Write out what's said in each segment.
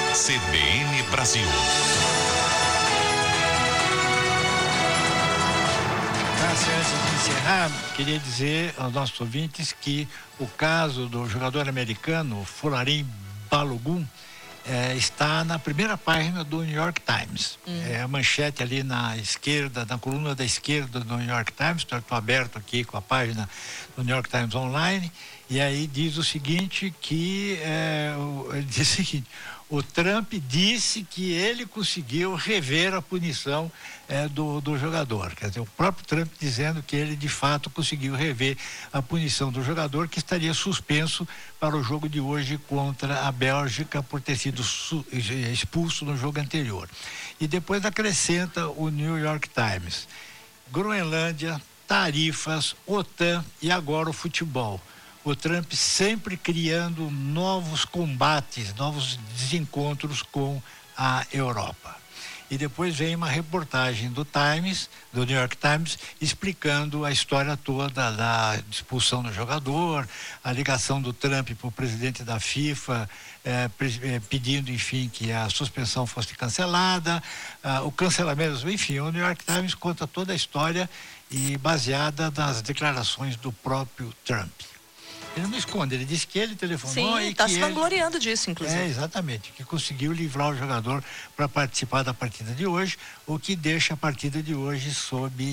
CBN Brasil. Antes de encerrar, queria dizer aos nossos ouvintes que o caso do jogador americano Folarin Balogun está na primeira página do New York Times. É a manchete ali na esquerda, na coluna da esquerda do New York Times. Estou aberto aqui com a página do New York Times Online. E aí diz o seguinte, ele diz o seguinte: o Trump disse que ele conseguiu rever a punição do jogador. Quer dizer, o próprio Trump dizendo que ele de fato conseguiu rever a punição do jogador, que estaria suspenso para o jogo de hoje contra a Bélgica por ter sido expulso no jogo anterior. E depois acrescenta o New York Times: Groenlândia, tarifas, OTAN e agora o futebol. O Trump sempre criando novos combates, novos desencontros com a Europa. E depois vem uma reportagem do New York Times, explicando a história toda da expulsão do jogador, a ligação do Trump para o presidente da FIFA, pedindo, enfim, que a suspensão fosse cancelada, o cancelamento, enfim, o New York Times conta toda a história e baseada nas declarações do próprio Trump. Ele não esconde, ele disse que ele telefonou. Sim, está se vangloriando disso, inclusive. Exatamente, que conseguiu livrar o jogador para participar da partida de hoje, o que deixa a partida de hoje sob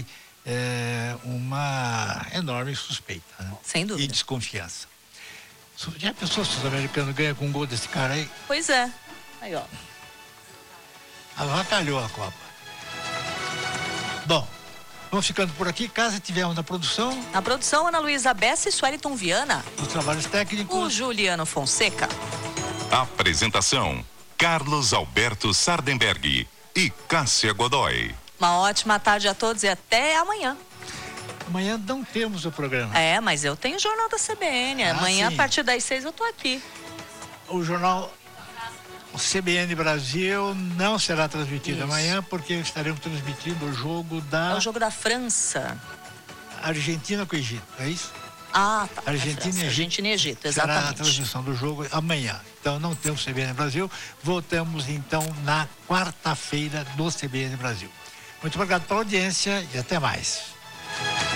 uma enorme suspeita, né? Sem dúvida. E desconfiança. Já pensou se os americanos ganham com um gol desse cara aí? Pois é. Aí, ó. Avacalhou a Copa. Bom, vamos ficando por aqui. Caso tivermos na produção. Na produção, Ana Luísa Bessa e Sueliton Viana. Os trabalhos técnicos. O Juliano Fonseca. Apresentação: Carlos Alberto Sardenberg e Cássia Godoy. Uma ótima tarde a todos e até amanhã. Amanhã não temos o programa. Mas eu tenho o Jornal da CBN. Amanhã, sim, a partir das 6 eu tô aqui. O jornal... O CBN Brasil não será transmitido amanhã, porque estaremos transmitindo o jogo da... É o jogo da França. Argentina com o Egito, é isso? Tá. Argentina e Egito, exatamente. Será a transmissão do jogo amanhã. Então não temos CBN Brasil. Voltamos então na quarta-feira do CBN Brasil. Muito obrigado pela audiência e até mais.